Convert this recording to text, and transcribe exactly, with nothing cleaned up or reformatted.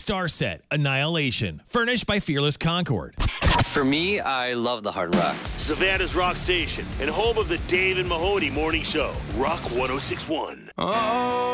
Star Set Annihilation, furnished by Fearless Concord. For me, I love the hard rock. Savannah's Rock Station and home of the Dave and Mahoney Morning Show. Rock one oh six point one. Oh.